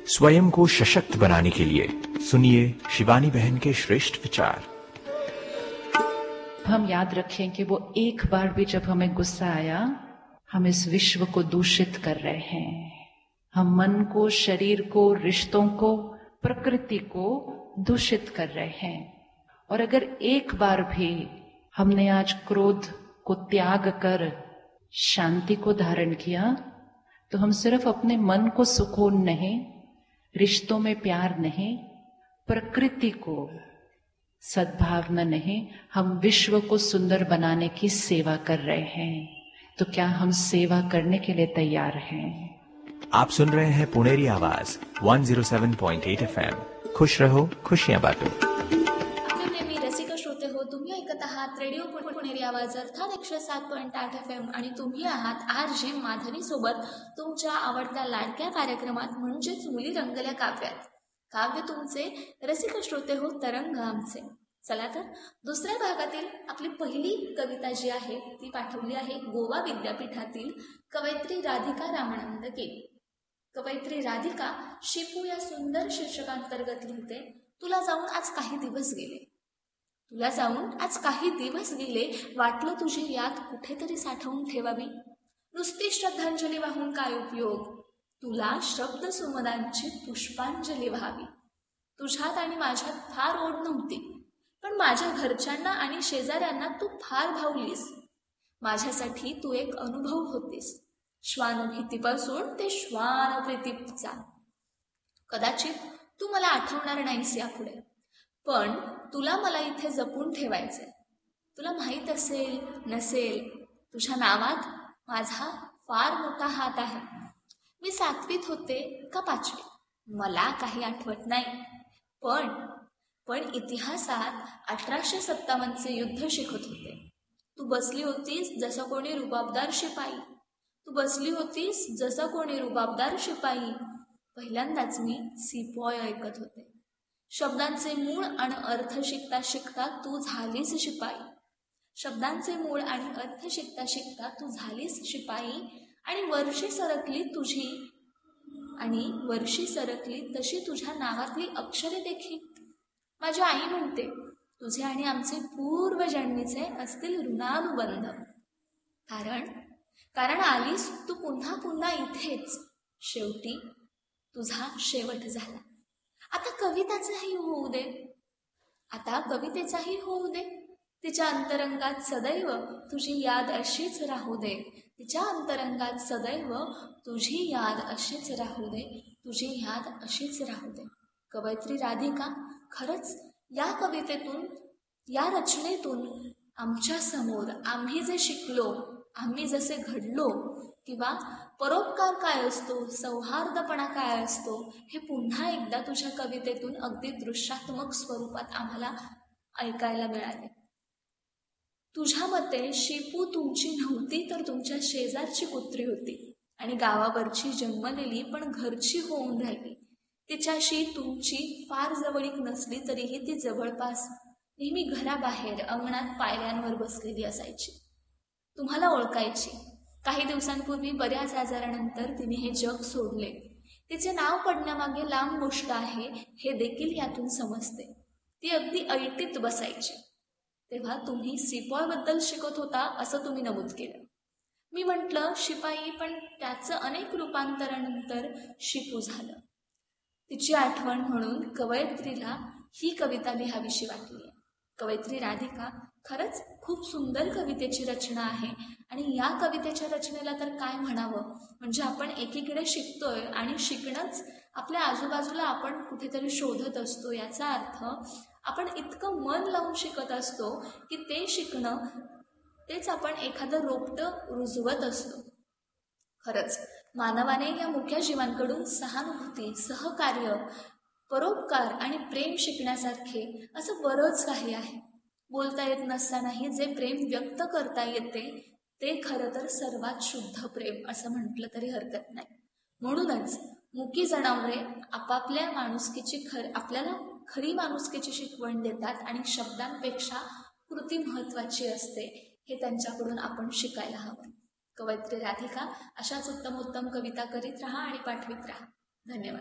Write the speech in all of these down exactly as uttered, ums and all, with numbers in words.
स्वयं को सशक्त बनाने के लिए सुनिए शिवानी बहन के श्रेष्ठ विचार। हम याद रखें कि वो एक बार भी जब हमें गुस्सा आया, हम इस विश्व को दूषित कर रहे हैं। हम मन को, शरीर को, रिश्तों को, प्रकृति को दूषित कर रहे हैं। और अगर एक बार भी हमने आज क्रोध को त्याग कर शांति को धारण किया, तो हम सिर्फ अपने मन को सुकून नहीं, रिश्तों में प्यार नहीं, प्रकृति को सद्भावना नहीं, हम विश्व को सुंदर बनाने की सेवा कर रहे हैं। तो क्या हम सेवा करने के लिए तैयार हैं? आप सुन रहे हैं पुणेरी आवाज एक सौ सात पॉइंट आठ एफएम। खुश रहो, खुशियां बांटो। आपले नेहमी रसिक श्रोते हो, तुम्ही ऐकत आहात रेडिओ पुणेरी आवाज अर्थात एकशे सात पॉईंट आठ एफ एम आणि तुम्ही आहात आर जे माधवी सोबत तुमच्या आवडत्या लाडक्या कार्यक्रमात म्हणजेच मुली रंगल्या काव्यात। काव्य तुमचे, रसिक श्रोते हो तरंग आमचे। चला तर दुसऱ्या भागातील आपली पहिली कविता जी आहे ती पाठवली आहे गोवा विद्यापीठातील कवयित्री राधिका रामानंद के। कवयित्री राधिका शिपू या सुंदर शीर्षकांतर्गत लिहिते, तुला जाऊन आज काही दिवस गेले, तुला जाऊन आज काही दिवस गेले, वाटलं तुझी याद कुठेतरी साठवून ठेवावी, नुसती श्रद्धांजली वाहून काय उपयोग, तुला शब्द सुमनांची पुष्पांजली व्हावी। तुझ्यात आणि माझ्यात फार ओढ नव्हती, पण माझ्या घरच्यांना आणि शेजाऱ्यांना तू फार भावलीस। माझ्यासाठी तू एक अनुभव होतीस, श्वान भीतीपासून ते श्वान प्रीतीचा। कदाचित तू मला आठवणार नाहीस यापुढे, पण तुला मला इथे जपून ठेवायचंय। तुला माहित असेल नसेल, तुझ्या नावात माझा फार मोठा हात आहे। मी सातवीत होते का पाचवीत मला काही आठवत नाही, पण पण इतिहासात अठराशे सत्तावन्नचे युद्ध शिकत होते। तू बसली होतीस जसा कोणी रुबाबदार शिपाई, तू बसली होतीस जसा कोणी रुबाबदार शिपाई। पहिल्यांदाच मी सिपॉय ऐकत होते। शब्दांचे मूळ आणि अर्थ शिकता शिकता तू झालीस शिपाई। शब्दांचे मूळ आणि अर्थ शिकता शिकता तू झालीस शिपाई। आणि वर्षी सरकली तुझी आणि वर्षी सरकली तशी तुझ्या नावातली अक्षरे देखील। माझी आई म्हणते तुझे आणि आमचे पूर्वजन्मीचे असतील ऋणानुबंध, कारण कारण आलीस तू पुन्हा पुन्हा इथेच। शेवटी तुझा शेवट झाला। आता कविताचाही होऊ दे, आता कवितेचाही होऊ दे। तिच्या अंतरंगात सदैव तुझी याद अशीच राहू दे, तिच्या अंतरंगात सदैव तुझी याद अशीच राहू दे, तुझी याद अशीच राहू दे। कवयित्री राधिका, खरंच या कवितेतून, या रचनेतून आमच्या समोर आम्ही जे शिकलो, आम्ही जसे घडलो, किंवा परोपकार काय असतो, सौहार्दपणा काय असतो, हे पुन्हा एकदा तुझ्या कवितेतून अगदी दृश्यात्मक स्वरूपात आम्हाला ऐकायला मिळाले। तुझ्या मते शिपू तुमची नव्हती तर तुमच्या शेजारची कुत्री होती आणि गावावरची जन्मलेली पण घरची होऊन राहिली। तिच्याशी तुमची फार जवळीक नसली तरीही ती जवळपास नेहमी घराबाहेर अंगणात पायऱ्यांवर बसलेली असायची, तुम्हाला ओळखायची। काही दिवसांपूर्वी बऱ्याच आजारानंतर तिने हे जग सोडले। तिचे नाव पडण्यामागे लांब गोष्ट आहे हे देखील यातून समजते। ती अगदी ऐटीत बसायची। तेव्हा तुम्ही सिपॉय बद्दल शिकत होता असं तुम्ही नमूद केलं। मी म्हटलं शिपाई, पण त्याचं अनेक रूपांतरानंतर शिपू झालं। तिची आठवण म्हणून कवयित्रीला ही कविता लिहावीशी वाटली। कवयित्री राधिका, खरंच खूप सुंदर कवितेची रचना आहे आणि या कवितेच्या रचनेला तर काय म्हणावं। म्हणजे आपण एकीकडे शिकतोय आणि शिकणंच आपल्या आजूबाजूला आपण कुठेतरी शोधत असतो, याचा अर्थ आपण इतकं मन लावून शिकत असतो की ते शिकणं, तेच आपण एखादं रोपटं रुजवत असतो। खरंच मानवाने या मुख्य जीवांकडून सहानुभूती, सहकार्य, परोपकार आणि प्रेम शिकण्यासारखे असं बरंच काही आहे। बोलता येत नसतानाही जे प्रेम व्यक्त करता येते ते खरं तर सर्वात शुद्ध प्रेम असं म्हटलं तरी हरकत नाही। म्हणूनच मुकी जनावरे आपापल्या माणुसकीची खर आपल्याला खरी माणुसकीची शिकवण देतात आणि शब्दांपेक्षा कृती महत्त्वाची असते हे त्यांच्याकडून आपण शिकायला हवं। कवयित्री राधिका, अशाच उत्तम उत्तम कविता करीत राहा आणि पाठवित राहा। धन्यवाद।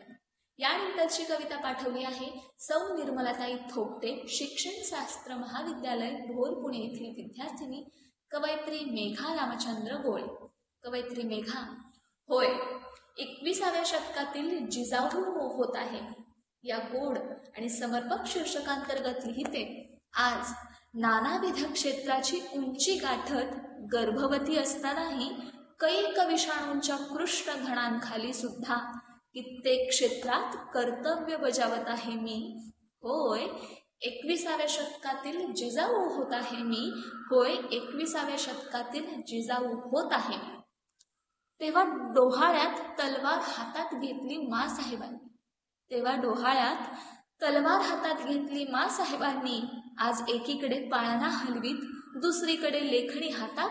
यानंतरची कविता पाठवली आहे सौ निर्मलाताई थोपटे, शिक्षणशास्त्र महाविद्यालय भोर पुणे येथील विद्यार्थिनी कवयित्री मेघा रामचंद्र गोळे. कवयित्री मेघा: होय, एकविसाव्या शतकातील जिजाऊ होत आहे. या गोड आणि समर्पक शीर्षकांतर्गत लिहिते, आज नानाविध क्षेत्राची उंची गाठत गर्भवती असतानाही कैक विषाणूंच्या कृष्ण घणांखाली सुद्धा कित्येक क्षेत्रात कर्तव्य बजावत आहे मी. होय, एकविसाव्या शतकातील जिजाऊ होत आहे मी. होय, एकविसाव्या शतकातील जिजाऊ होत आहे. तेव्हा डोहाळ्यात तलवार हातात घेतली माँसाहेबांनी. तेव्हा डोहाळ्यात तलवार हातात घेतली माँसाहेबांनी. आज एकीकडे पाळणा हलवीत दुसरीकडे लेखणी हातात